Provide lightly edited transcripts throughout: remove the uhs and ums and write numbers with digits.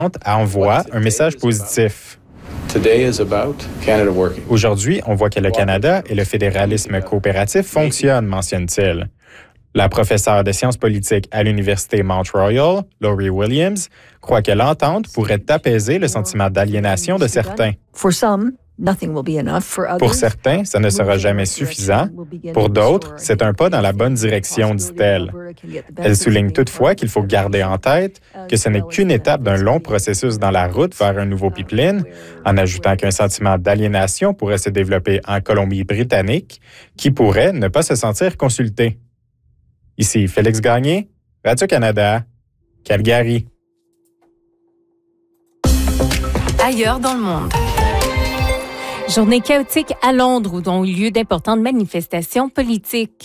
envoie un message positif. Aujourd'hui, on voit que le Canada et le fédéralisme coopératif fonctionnent, mentionne-t-il. La professeure de sciences politiques à l'Université Mount Royal, Laurie Williams, croit que l'entente pourrait apaiser le sentiment d'aliénation de certains. Pour certains, ça ne sera jamais suffisant. Pour d'autres, c'est un pas dans la bonne direction, dit-elle. Elle souligne toutefois qu'il faut garder en tête que ce n'est qu'une étape d'un long processus dans la route vers un nouveau pipeline, en ajoutant qu'un sentiment d'aliénation pourrait se développer en Colombie-Britannique, qui pourrait ne pas se sentir consulté. Ici Félix Gagné, Radio-Canada, Calgary. Ailleurs dans le monde. Journée chaotique à Londres où ont eu lieu d'importantes manifestations politiques.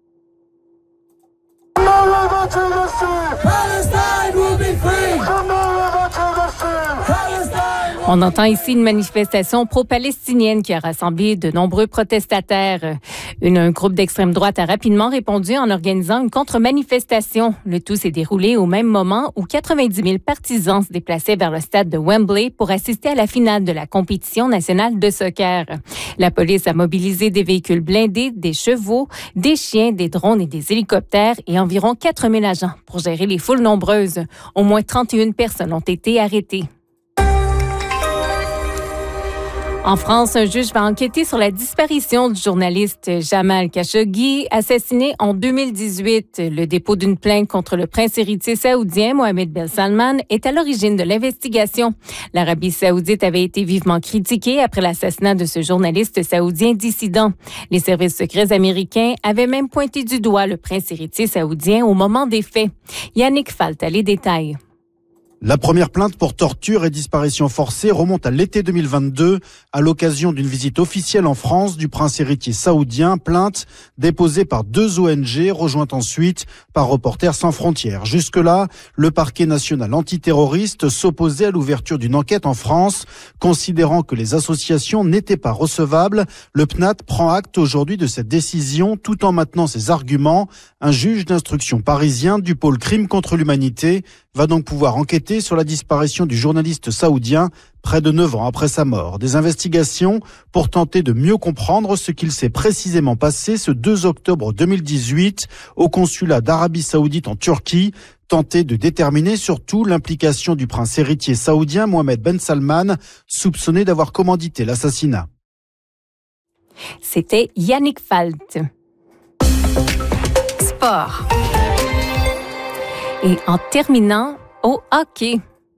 On entend ici une manifestation pro-palestinienne qui a rassemblé de nombreux protestataires. Un groupe d'extrême droite a rapidement répondu en organisant une contre-manifestation. Le tout s'est déroulé au même moment où 90 000 partisans se déplaçaient vers le stade de Wembley pour assister à la finale de la compétition nationale de soccer. La police a mobilisé des véhicules blindés, des chevaux, des chiens, des drones et des hélicoptères et environ 4 000 agents pour gérer les foules nombreuses. Au moins 31 personnes ont été arrêtées. En France, un juge va enquêter sur la disparition du journaliste Jamal Khashoggi, assassiné en 2018. Le dépôt d'une plainte contre le prince héritier saoudien Mohammed Ben Salman est à l'origine de l'investigation. L'Arabie saoudite avait été vivement critiquée après l'assassinat de ce journaliste saoudien dissident. Les services secrets américains avaient même pointé du doigt le prince héritier saoudien au moment des faits. Yannick Falt a les détails. La première plainte pour torture et disparition forcée remonte à l'été 2022 à l'occasion d'une visite officielle en France du prince héritier saoudien, plainte déposée par 2 ONG rejointe ensuite par Reporters sans frontières. Jusque-là, le parquet national antiterroriste s'opposait à l'ouverture d'une enquête en France, considérant que les associations n'étaient pas recevables. Le PNAT prend acte aujourd'hui de cette décision tout en maintenant ses arguments. Un juge d'instruction parisien du pôle crime contre l'humanité va donc pouvoir enquêter sur la disparition du journaliste saoudien près de 9 ans après sa mort. Des investigations pour tenter de mieux comprendre ce qu'il s'est précisément passé ce 2 octobre 2018 au consulat d'Arabie Saoudite en Turquie. Tenter de déterminer surtout l'implication du prince héritier saoudien Mohammed Ben Salman, soupçonné d'avoir commandité l'assassinat. C'était Yannick Falt. Sport. Et en terminant, au hockey.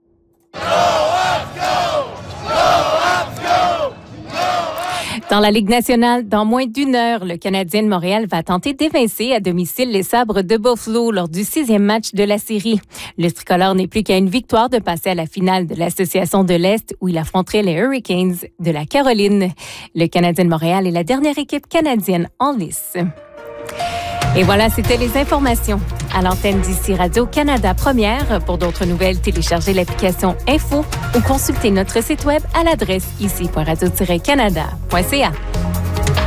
Dans la Ligue nationale, dans moins d'1 heure, le Canadien de Montréal va tenter d'évincer à domicile les Sabres de Buffalo lors du 6e match de la série. Le tricolore n'est plus qu'à une victoire de passer à la finale de l'Association de l'Est où il affronterait les Hurricanes de la Caroline. Le Canadien de Montréal est la dernière équipe canadienne en lice. Et voilà, c'était les informations. À l'antenne d'ici Radio-Canada Première. Pour d'autres nouvelles, téléchargez l'application Info ou consultez notre site web à l'adresse ici.radio-canada.ca.